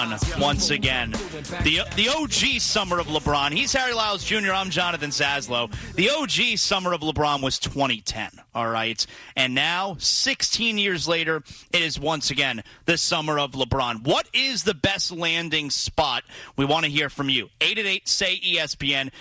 once again. The OG summer of LeBron. He's Harry Lyles Jr. I'm Jonathan Zaslow. The OG summer of LeBron was 2010, all right? And now, 16 years later, it is once again the summer of LeBron. What is the best landing spot? We want to hear from you. 888-SAY-ESPN,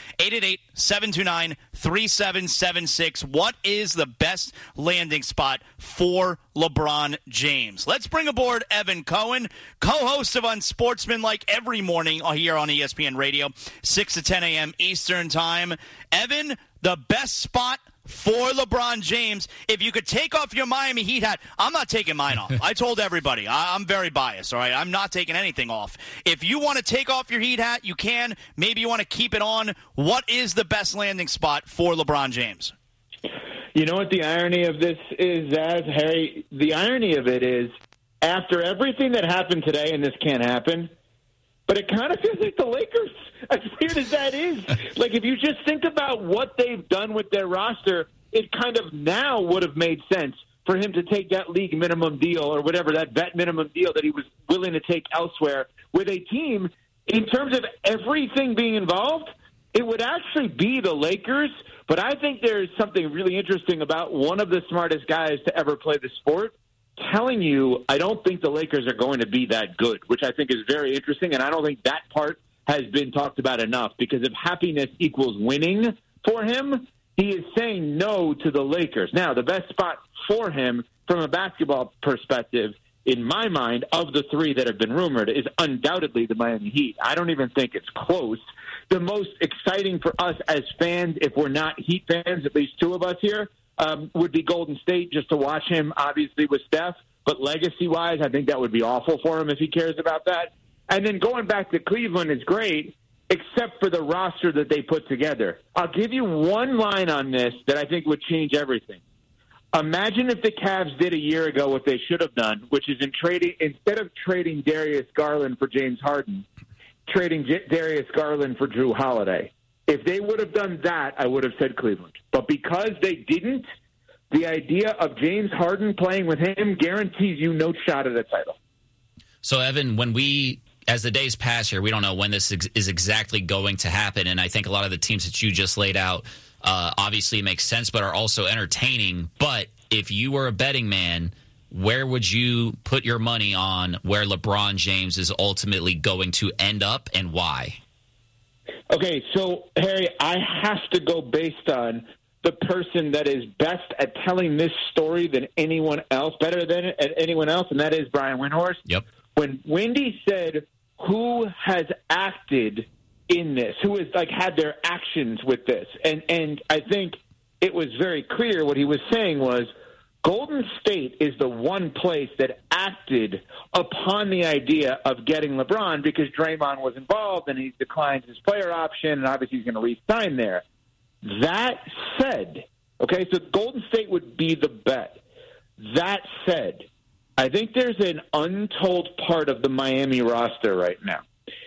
888-729-3776. What is the best landing spot for LeBron James? Let's bring aboard Evan Cohen, co-host of Unsportsmanlike every morning here on ESPN Radio, 6 to 10 a.m. Eastern Time. Evan, the best spot for LeBron James. If you could take off your Miami Heat hat, I'm not taking mine off. I told everybody. I'm very biased, all right? I'm not taking anything off. If you want to take off your Heat hat, you can. Maybe you want to keep it on. What is the best landing spot for LeBron James? You know what the irony of this is, Harry? The irony of it is, after everything that happened today, and this can't happen, but it kind of feels like the Lakers, as weird as that is. Like, if you just think about what they've done with their roster, it kind of now would have made sense for him to take that league minimum deal or whatever, that vet minimum deal that he was willing to take elsewhere with a team. In terms of everything being involved, it would actually be the Lakers. But I think there's something really interesting about one of the smartest guys to ever play the sport telling you, I don't think the Lakers are going to be that good, which I think is very interesting. And I don't think that part has been talked about enough, because if happiness equals winning for him, he is saying no to the Lakers. Now, the best spot for him from a basketball perspective, in my mind, of the three that have been rumored, is undoubtedly the Miami Heat. I don't even think it's close. The most exciting for us as fans, if we're not Heat fans, at least two of us here, would be Golden State, just to watch him, obviously, with Steph. But legacy-wise, I think that would be awful for him if he cares about that. And then going back to Cleveland is great, except for the roster that they put together. I'll give you one line on this that I think would change everything. Imagine if the Cavs did a year ago what they should have done, which is instead of trading Darius Garland for James Harden, trading Darius Garland for Jrue Holiday. If they would have done that, I would have said Cleveland. But because they didn't, the idea of James Harden playing with him guarantees you no shot at a title. So, Evan, as the days pass here, we don't know when this is exactly going to happen. And I think a lot of the teams that you just laid out obviously make sense, but are also entertaining. But if you were a betting man, where would you put your money on where LeBron James is ultimately going to end up, and why? Okay, so, Harry, I have to go based on the person that is best at telling this story than anyone else, better than anyone else, and that is Brian Windhorst. Yep. When Wendy said, who has acted in this, who has had their actions with this, and I think it was very clear what he was saying was, Golden State is the one place that acted upon the idea of getting LeBron because Draymond was involved and he declined his player option, and obviously he's going to re-sign there. That said, okay, so Golden State would be the bet. That said, I think there's an untold part of the Miami roster right now,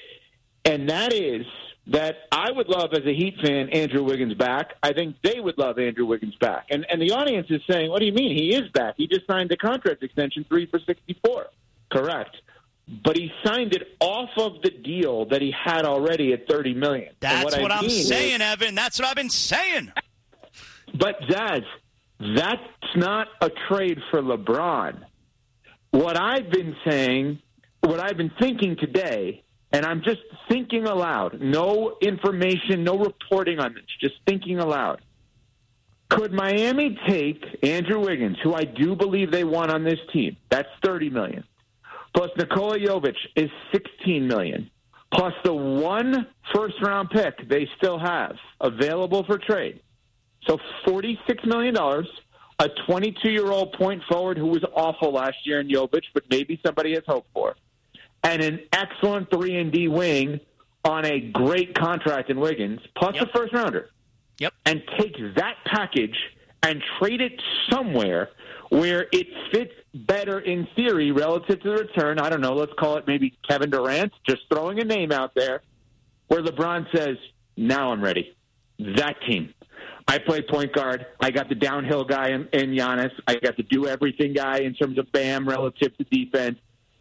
and that is that I would love, as a Heat fan, Andrew Wiggins back. I think they would love Andrew Wiggins back. And the audience is saying, what do you mean? He is back. He just signed a contract extension, 3 for $64. Correct. But he signed it off of the deal that he had already at $30 million. That's what I'm saying, Evan. That's what I've been saying. But, Zaz, that's not a trade for LeBron. What I've been saying, what I've been thinking today, and I'm just thinking aloud, no information, no reporting on this, just thinking aloud. Could Miami take Andrew Wiggins, who I do believe they want on this team, that's $30 million, plus Nikola Jovic is $16 million, plus the one first-round pick they still have available for trade, so $46 million, a 22-year-old point forward who was awful last year in Jovic, but maybe somebody has hope for, and an excellent 3-and-D wing on a great contract in Wiggins, plus a first-rounder. Yep. And take that package and trade it somewhere where it fits better in theory relative to the return. I don't know, let's call it maybe Kevin Durant, just throwing a name out there, where LeBron says, now I'm ready. That team. I play point guard. I got the downhill guy in Giannis. I got the do-everything guy in terms of Bam relative to defense.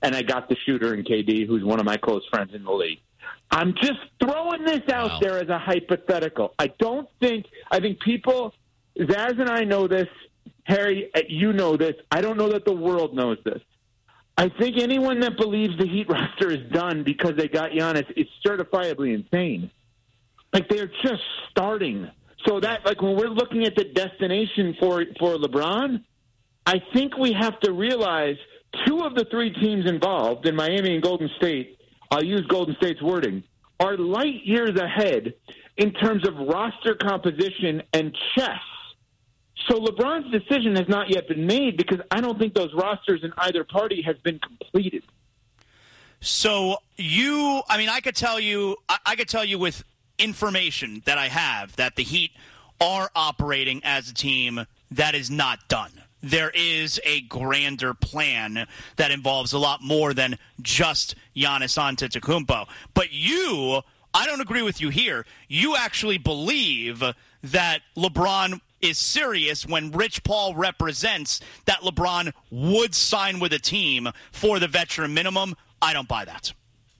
and I got the shooter in KD, who's one of my close friends in the league. I'm just throwing this out there as a hypothetical. I think people, Zaz and I know this, Harry, you know this. I don't know that the world knows this. I think anyone that believes the Heat roster is done because they got Giannis is certifiably insane. Like, they're just starting. So that, like, when we're looking at the destination for LeBron, I think we have to realize two of the three teams involved in Miami and Golden State, I'll use Golden State's wording, are light years ahead in terms of roster composition and chess. So LeBron's decision has not yet been made because I don't think those rosters in either party has been completed. So I could tell you with information that I have that the Heat are operating as a team that is not done. There is a grander plan that involves a lot more than just Giannis Antetokounmpo. But I don't agree with you here. You actually believe that LeBron is serious when Rich Paul represents that LeBron would sign with a team for the veteran minimum. I don't buy that.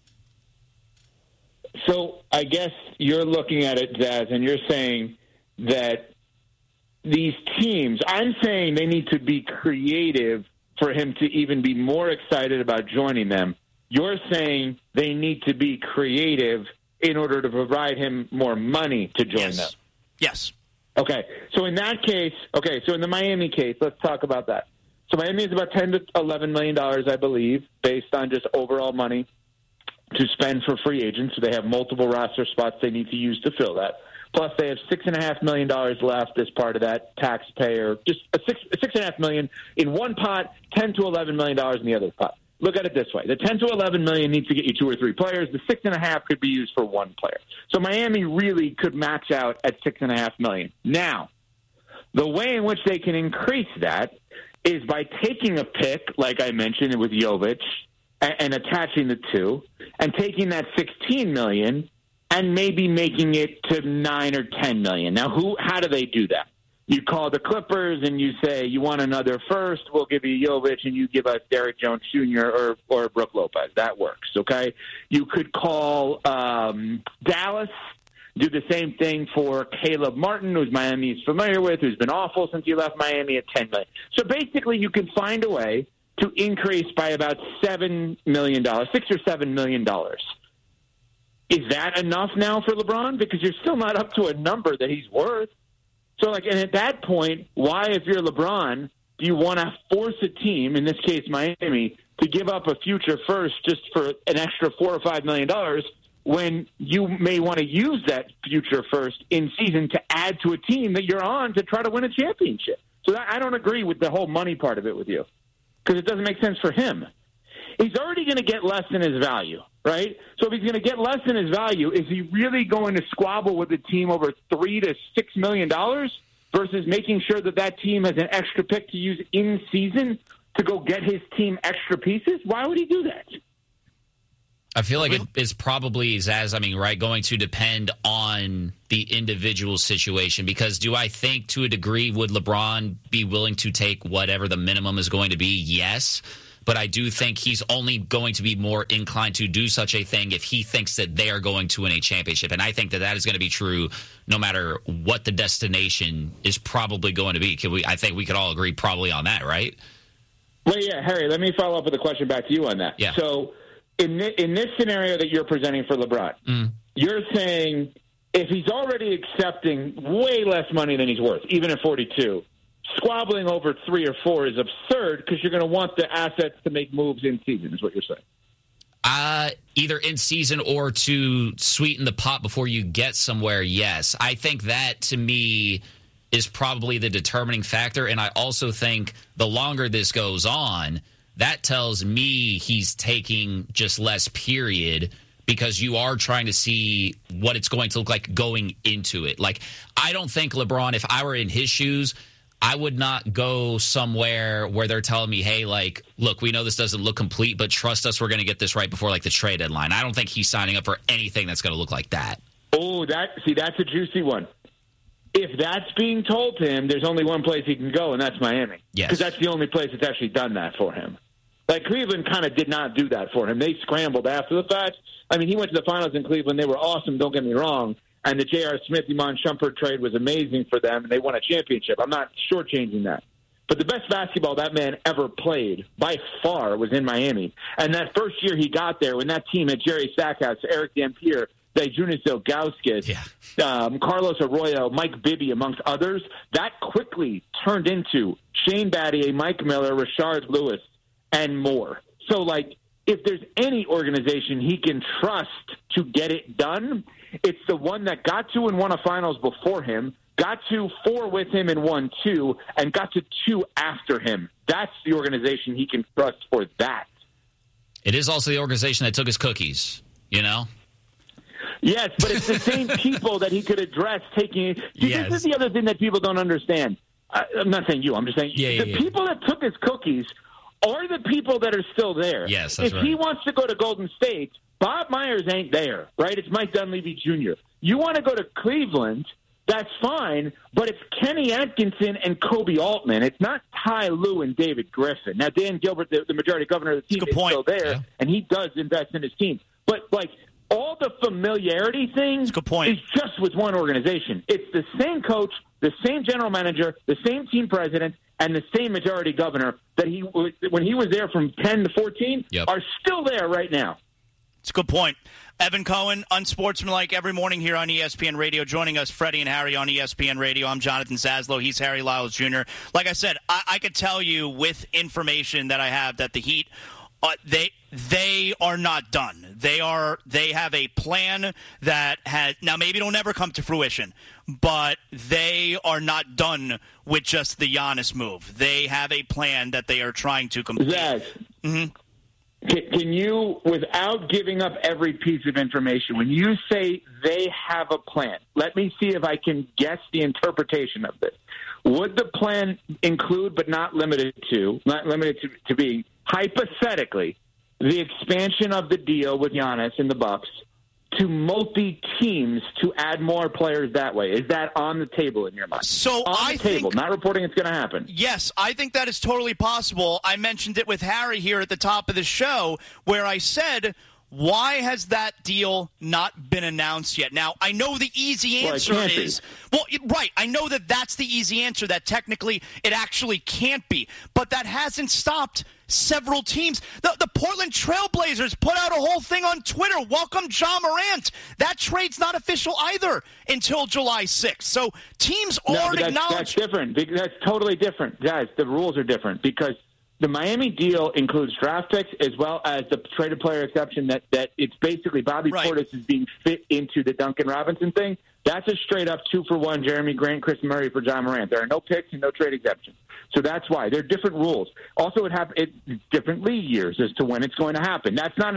So I guess you're looking at it, Zaz, and you're saying that these teams, I'm saying they need to be creative for him to even be more excited about joining them. You're saying they need to be creative in order to provide him more money to join them. Yes. Okay. So in that case, so in the Miami case, let's talk about that. So Miami is about $10 to $11 million, I believe, based on just overall money to spend for free agents. So they have multiple roster spots they need to use to fill that. Plus, they have $6.5 million left as part of that taxpayer. Just $6.5 million in one pot, $10 to $11 million in the other pot. Look at it this way: the $10 to $11 million needs to get you 2 or 3 players. The $6.5 could be used for 1 player. So Miami really could max out at $6.5 million. Now, the way in which they can increase that is by taking a pick, like I mentioned with Jovic, and attaching the 2, and taking that $16 million and maybe making it to $9 or $10 million. Now, how do they do that? You call the Clippers and you say, you want another first, we'll give you Jovic, and you give us Derrick Jones Jr. or Brook Lopez. That works, okay? You could call Dallas, do the same thing for Caleb Martin, who's Miami is familiar with, who's been awful since he left Miami at $10 million. So basically you can find a way to increase by about $7 million, $6 or $7 million. Is that enough now for LeBron? Because you're still not up to a number that he's worth. So, and at that point, why, if you're LeBron, do you want to force a team, in this case Miami, to give up a future first just for an extra $4 or $5 million when you may want to use that future first in season to add to a team that you're on to try to win a championship? So I don't agree with the whole money part of it with you, because it doesn't make sense for him. He's already going to get less than his value, right? So if he's going to get less than his value, is he really going to squabble with the team over $3 to $6 million versus making sure that team has an extra pick to use in season to go get his team extra pieces? Why would he do that? I feel like it is probably, Zaz, right, going to depend on the individual situation, because do I think to a degree would LeBron be willing to take whatever the minimum is going to be? Yes. But I do think he's only going to be more inclined to do such a thing if he thinks that they are going to win a championship. And I think that is going to be true no matter what the destination is probably going to be. I think we could all agree probably on that, right? Well, yeah, Harry, let me follow up with a question back to you on that. Yeah. So in this scenario that you're presenting for LeBron, you're saying if he's already accepting way less money than he's worth, even at 42, squabbling over 3 or 4 is absurd because you're going to want the assets to make moves in season, is what you're saying. Either in season or to sweeten the pot before you get somewhere, yes. I think that, to me, is probably the determining factor. And I also think the longer this goes on, that tells me he's taking just less, period, because you are trying to see what it's going to look like going into it. Like, I don't think LeBron, if I were in his shoes, I would not go somewhere where they're telling me, hey, like, look, we know this doesn't look complete, but trust us, we're going to get this right before, like, the trade deadline. I don't think he's signing up for anything that's going to look like that. Oh, that's a juicy one. If that's being told to him, there's only one place he can go, and that's Miami. Yes. Because that's the only place that's actually done that for him. Like, Cleveland kind of did not do that for him. They scrambled after the fact. I mean, he went to the finals in Cleveland. They were awesome, don't get me wrong. And the J.R. Smith, Iman Shumpert trade was amazing for them, and they won a championship. I'm not shortchanging that. But the best basketball that man ever played, by far, was in Miami. And that first year he got there, when that team had Jerry Stackhouse, Eric Dampier, Dejunis Ilgauskas, Carlos Arroyo, Mike Bibby, amongst others, that quickly turned into Shane Battier, Mike Miller, Rashard Lewis, and more. So, like, if there's any organization he can trust to get it done, it's the one that got to and won a finals before him, got to 4 with him and won 2, and got to 2 after him. That's the organization he can trust for that. It is also the organization that took his cookies, you know? Yes, but it's the same people that he could address taking. Yes. This is the other thing that people don't understand. I'm not saying you. I'm just saying the people that took his cookies are the people that are still there. Yes, that's if right. he wants to go to Golden State, Bob Myers ain't there, right? It's Mike Dunleavy Jr. You want to go to Cleveland, that's fine, but it's Kenny Atkinson and Kobe Altman. It's not Ty Lue and David Griffin. Now, Dan Gilbert, the majority governor of the team, is still there, and he does invest in his team. But, like, all the familiarity thing is just with one organization. It's the same coach, the same general manager, the same team president, and the same majority governor that he, when he was there from 10 to 14, are still there right now. It's a good point. Evan Cohen, Unsportsmanlike, every morning here on ESPN Radio. Joining us, Freddie and Harry on ESPN Radio. I'm Jonathan Zaslow. He's Harry Lyles Jr. Like I said, I could tell you with information that I have that the Heat, they are not done. They have a plan that has now maybe it'll never come to fruition, but they are not done with just the Giannis move. They have a plan that they are trying to complete. Zach, can you, without giving up every piece of information, when you say they have a plan, let me see if I can guess the interpretation of this. Would the plan include, but not limited to being, hypothetically, the expansion of the deal with Giannis and the Bucks to multi-teams to add more players that way? Is that on the table in your mind? So on the table, not reporting it's going to happen. Yes, I think that is totally possible. I mentioned it with Harry here at the top of the show where I said, why has that deal not been announced yet? Now, I know the easy answer is... Well, right, I know that that's the easy answer, that technically it actually can't be. But that hasn't stopped several teams. The Portland Trailblazers put out a whole thing on Twitter. Welcome Ja Morant. That trade's not official either until July 6th. So teams aren't acknowledging... That's different. That's totally different. Guys, the rules are different because... The Miami deal includes draft picks as well as the traded player exception that it's basically Bobby Portis is being fit into the Duncan Robinson thing. That's a straight-up 2-for-1 Jeremy Grant, Chris Murray for Ja Morant. There are no picks and no trade exceptions. So that's why. There are different rules. Also, it's different league years as to when it's going to happen. That's not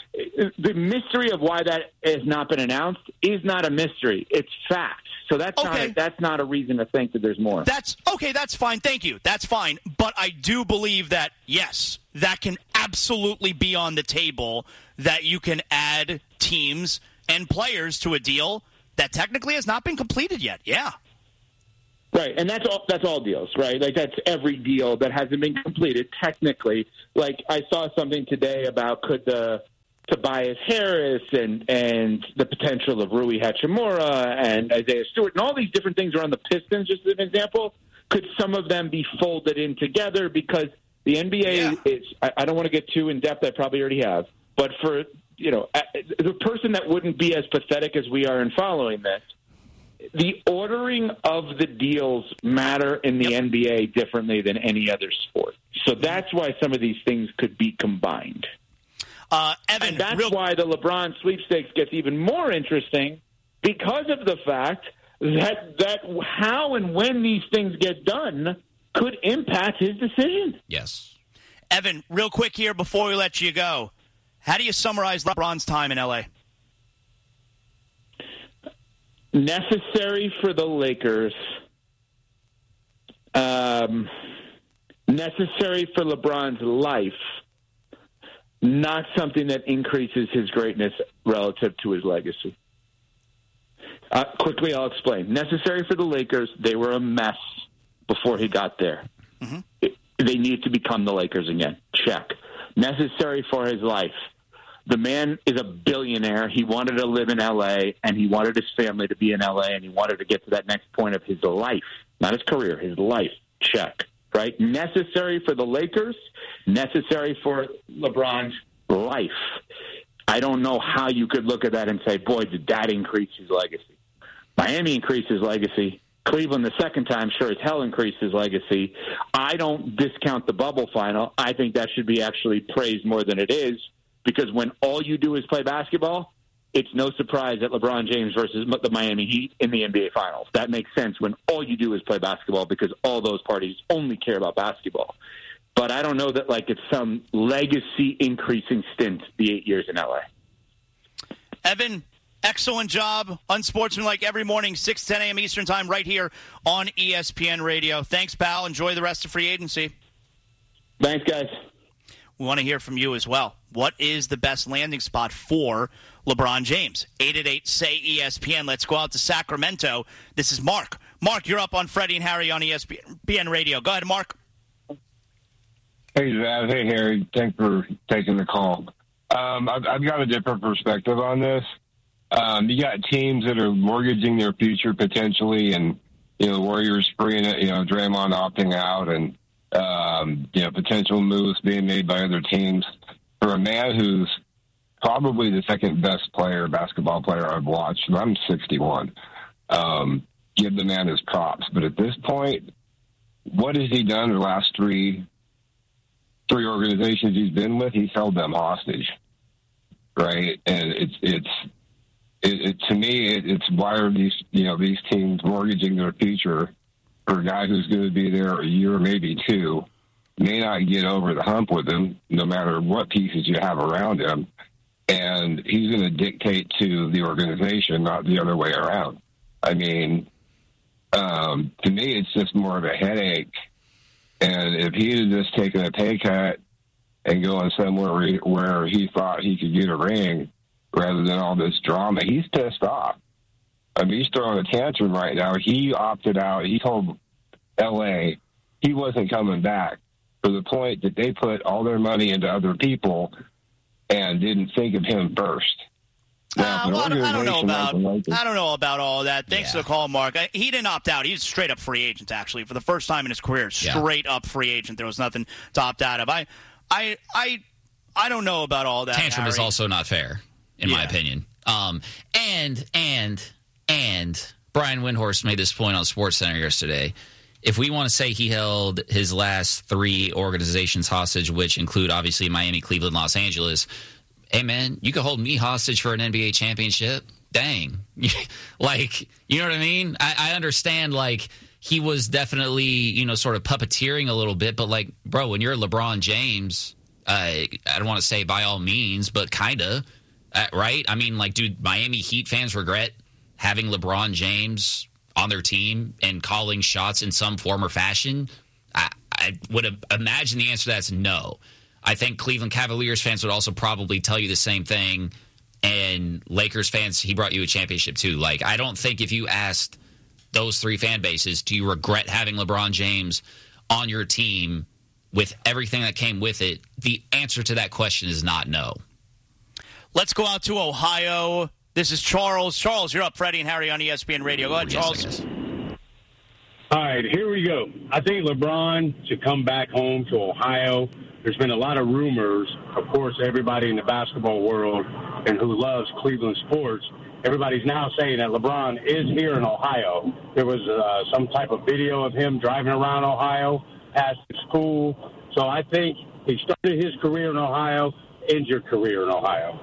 the mystery of why that has not been announced is not a mystery. It's fact. So that's not a reason to think that there's more. That's fine. Thank you. That's fine. But I do believe that, yes, that can absolutely be on the table, that you can add teams and players to a deal that technically has not been completed yet. Yeah. Right, and that's all deals, right? Like, that's every deal that hasn't been completed technically. Like, I saw something today about could the Tobias Harris and the potential of Rui Hachimura and Isaiah Stewart and all these different things around the Pistons, just as an example. Could some of them be folded in together? Because the NBA is, I don't want to get too in-depth, I probably already have, but for, the person that wouldn't be as pathetic as we are in following this, the ordering of the deals matter in the NBA differently than any other sport. So that's why some of these things could be combined. Evan, and that's why the LeBron sweepstakes gets even more interesting because of the fact that how and when these things get done could impact his decision. Yes. Evan, real quick here before we let you go, how do you summarize LeBron's time in L.A.? Necessary for the Lakers. Necessary for LeBron's life. Not something that increases his greatness relative to his legacy. Quickly, I'll explain. Necessary for the Lakers, they were a mess before he got there. Mm-hmm. They need to become the Lakers again. Check. necessary for his life. The man is a billionaire. He wanted to live in L.A., and he wanted his family to be in L.A., and he wanted to get to that next point of his life, not his career, his life. Check, right? Necessary for the Lakers, necessary for LeBron's life. I don't know how you could look at that and say, boy, did that increase his legacy. Miami increased his legacy. Cleveland the second time sure as hell increased his legacy. I don't discount the bubble final. I think that should be actually praised more than it is, because when all you do is play basketball, it's no surprise that LeBron James versus the Miami Heat in the NBA Finals. That makes sense when all you do is play basketball, because all those parties only care about basketball. But I don't know that like it's some legacy increasing stint, the 8 years in LA. Evan, excellent job. Unsportsmanlike every morning, 6 to 10 a.m. Eastern time, right here on ESPN Radio. Thanks, pal. Enjoy the rest of free agency. Thanks, guys. We want to hear from you as well. What is the best landing spot for LeBron James? 888-SAY-ESPN. Let's go out to Sacramento. This is Mark. Mark, you're up on Freddie and Harry on ESPN Radio. Go ahead, Mark. Hey, Zaz. Hey, Harry. Thanks for taking the call. I've got a different perspective on this. You got teams that are mortgaging their future potentially, and, the Warriors freeing it, Draymond opting out, and, potential moves being made by other teams. For a man who's probably the second best basketball player I've watched, and I'm 61, give the man his props. But at this point, what has he done the last three organizations he's been with? He's held them hostage, right? And to me, it's why are these teams mortgaging their future for a guy who's going to be there a year, maybe two, may not get over the hump with him, no matter what pieces you have around him, and he's going to dictate to the organization, not the other way around. I mean, to me, it's just more of a headache. And if he had just taken a pay cut and going somewhere where he thought he could get a ring rather than all this drama, he's pissed off. I mean, he's throwing a tantrum right now. He opted out. He told L.A. he wasn't coming back, to the point that they put all their money into other people and didn't think of him first. Now, I don't know about all that. Thanks for the call, Mark. He didn't opt out. He's a straight-up free agent, actually, for the first time in his career. Straight-up free agent. There was nothing to opt out of. I don't know about all that. Tantrum Harry. is also not fair, in my opinion. And Brian Windhorst made this point on SportsCenter yesterday. If we want to say he held his last three organizations hostage, which include obviously Miami, Cleveland, Los Angeles, hey, man, you could hold me hostage for an NBA championship? Dang. Like, you know what I mean? I understand, like, he was definitely, sort of puppeteering a little bit, but, like, bro, when you're LeBron James, I don't want to say by all means, but kind of, right? I mean, like, do Miami Heat fans regret having LeBron James on their team and calling shots in some form or fashion? I would imagine the answer to that is no. I think Cleveland Cavaliers fans would also probably tell you the same thing, and Lakers fans, he brought you a championship too. Like, I don't think if you asked those three fan bases, do you regret having LeBron James on your team with everything that came with it, the answer to that question is not no. Let's go out to Ohio. This is Charles. Charles, you're up. Freddie and Harry on ESPN Radio. Go ahead, Charles. Yes. All right, here we go. I think LeBron should come back home to Ohio. There's been a lot of rumors. Of course, everybody in the basketball world and who loves Cleveland sports, everybody's now saying that LeBron is here in Ohio. There was some type of video of him driving around Ohio past school. So I think he started his career in Ohio, ends your career in Ohio.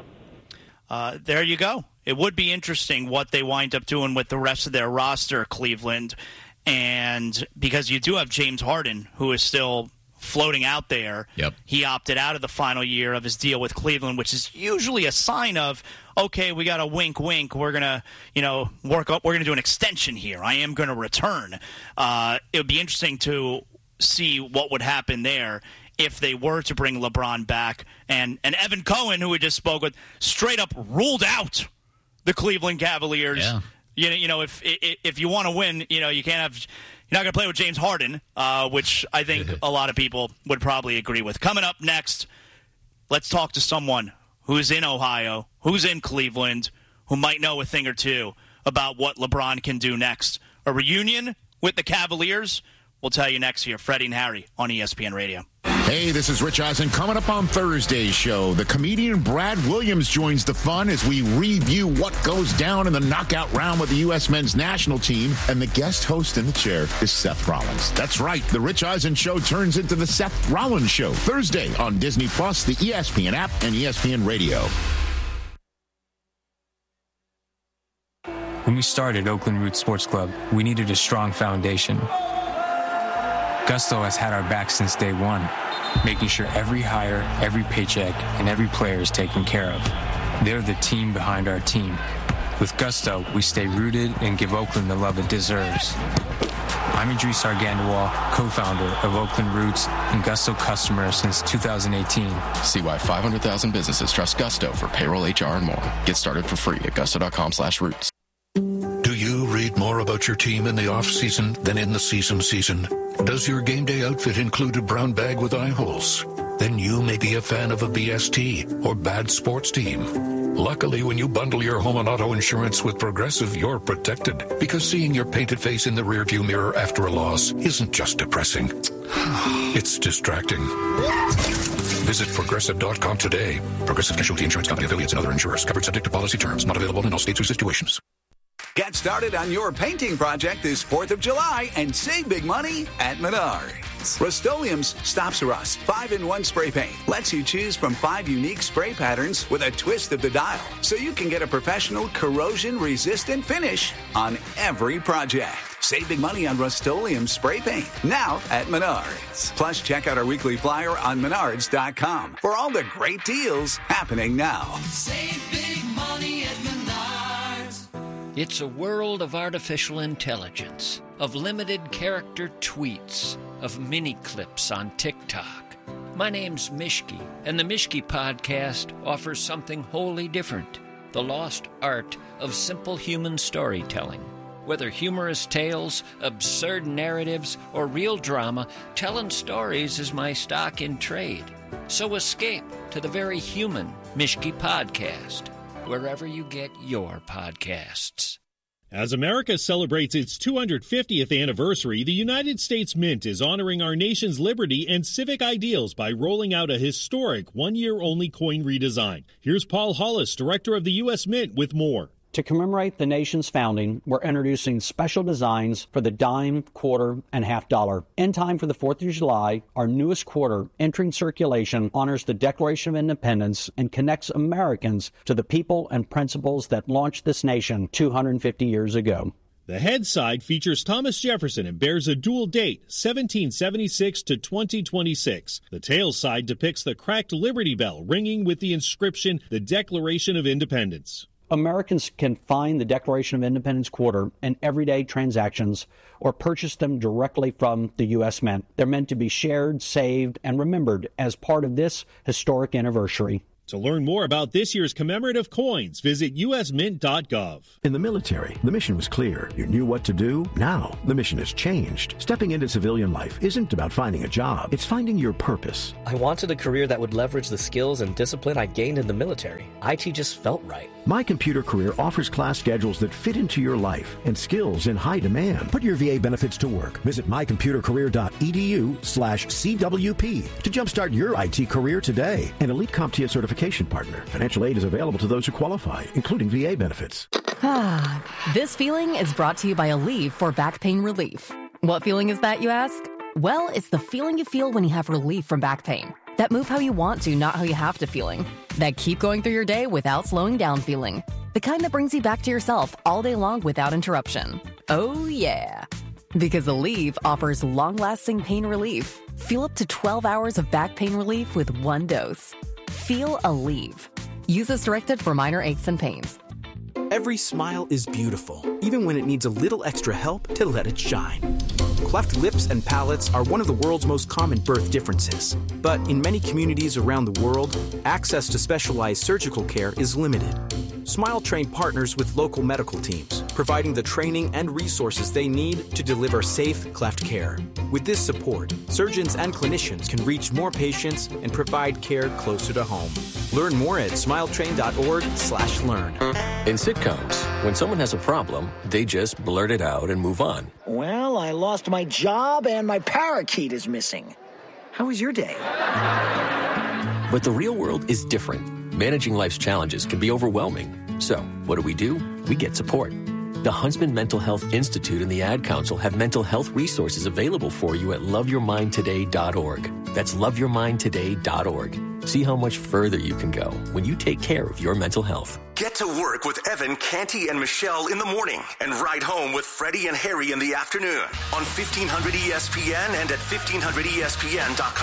There you go. It would be interesting what they wind up doing with the rest of their roster, Cleveland. And because you do have James Harden, who is still floating out there. Yep. He opted out of the final year of his deal with Cleveland, which is usually a sign of, okay, we got a wink, wink. We're going to, work up. We're going to do an extension here. I am going to return. It would be interesting to see what would happen there if they were to bring LeBron back. And Evan Cohen, who we just spoke with, straight up ruled out the Cleveland Cavaliers. Yeah. If you want to win, you can't have. You're not going to play with James Harden, which I think a lot of people would probably agree with. Coming up next, let's talk to someone who's in Ohio, who's in Cleveland, who might know a thing or two about what LeBron can do next. A reunion with the Cavaliers? We'll tell you next here. Freddie and Harry on ESPN Radio. Hey, this is Rich Eisen. Coming up on Thursday's show, the comedian Brad Williams joins the fun as we review what goes down in the knockout round with the U.S. men's national team. And the guest host in the chair is Seth Rollins. That's right. The Rich Eisen Show turns into the Seth Rollins Show Thursday on Disney+, the ESPN app, and ESPN Radio. When we started Oakland Roots Sports Club, we needed a strong foundation. Gusto has had our back since day one, making sure every hire, every paycheck, and every player is taken care of. They're the team behind our team. With Gusto, we stay rooted and give Oakland the love it deserves. I'm Idris Argandawal, co-founder of Oakland Roots and Gusto customer since 2018. See why 500,000 businesses trust Gusto for payroll, HR, and more. Get started for free at gusto.com/roots. Do you read more about your team in the off-season than in the season? Does your game day outfit include a brown bag with eye holes? Then you may be a fan of a BST or bad sports team. Luckily, when you bundle your home and auto insurance with Progressive, you're protected. Because seeing your painted face in the rearview mirror after a loss isn't just depressing. It's distracting. Visit Progressive.com today. Progressive Casualty Insurance Company affiliates and other insurers. Covered subject to policy terms. Not available in all states or situations. Get started on your painting project this 4th of July and save big money at Menards. Rust-Oleum's Stops Rust 5-in-1 spray paint lets you choose from 5 unique spray patterns with a twist of the dial, so you can get a professional corrosion-resistant finish on every project. Save big money on Rust-Oleum spray paint now at Menards. Plus, check out our weekly flyer on Menards.com for all the great deals happening now. Save big money at Menards. It's a world of artificial intelligence, of limited character tweets, of mini clips on TikTok. My name's Mishki, and the Mishki Podcast offers something wholly different, the lost art of simple human storytelling. Whether humorous tales, absurd narratives, or real drama, telling stories is my stock in trade. So escape to the very human Mishki Podcast, wherever you get your podcasts. As America celebrates its 250th anniversary, the United States Mint is honoring our nation's liberty and civic ideals by rolling out a historic one-year-only coin redesign. Here's Paul Hollis, director of the U.S. Mint, with more. To commemorate the nation's founding, we're introducing special designs for the dime, quarter, and half dollar. In time for the 4th of July, our newest quarter, entering circulation, honors the Declaration of Independence and connects Americans to the people and principles that launched this nation 250 years ago. The head side features Thomas Jefferson and bears a dual date, 1776 to 2026. The tail side depicts the cracked Liberty Bell ringing with the inscription, the Declaration of Independence. Americans can find the Declaration of Independence quarter in everyday transactions or purchase them directly from the U.S. Mint. They're meant to be shared, saved, and remembered as part of this historic anniversary. To learn more about this year's commemorative coins, visit usmint.gov. In the military, the mission was clear. You knew what to do. Now, the mission has changed. Stepping into civilian life isn't about finding a job. It's finding your purpose. I wanted a career that would leverage the skills and discipline I gained in the military. IT just felt right. My Computer Career offers class schedules that fit into your life and skills in high demand. Put your VA benefits to work. Visit mycomputercareer.edu/CWP to jumpstart your IT career today. An elite CompTIA certification partner. Financial aid is available to those who qualify, including VA benefits. This feeling is brought to you by Aleve for back pain relief. What feeling is that, you ask? Well, it's the feeling you feel when you have relief from back pain. That move how you want to, not how you have to feeling. That keep going through your day without slowing down feeling. The kind that brings you back to yourself all day long without interruption. Oh, yeah. Because Aleve offers long-lasting pain relief. Feel up to 12 hours of back pain relief with one dose. Feel Aleve. Use as directed for minor aches and pains. Every smile is beautiful, even when it needs a little extra help to let it shine. Cleft lips and palates are one of the world's most common birth differences. But in many communities around the world, access to specialized surgical care is limited. Smile Train partners with local medical teams, providing the training and resources they need to deliver safe cleft care. With this support, surgeons and clinicians can reach more patients and provide care closer to home. Learn more at smiletrain.org/learn. In sitcoms, when someone has a problem, they just blurt it out and move on. Well, I lost my job and my parakeet is missing. How was your day? But the real world is different. Managing life's challenges can be overwhelming. So, what do? We get support. The Huntsman Mental Health Institute and the Ad Council have mental health resources available for you at loveyourmindtoday.org. That's loveyourmindtoday.org. See how much further you can go when you take care of your mental health. Get to work with Evan, Canty, and Michelle in the morning and ride home with Freddie and Harry in the afternoon on 1500 ESPN and at 1500ESPN.com.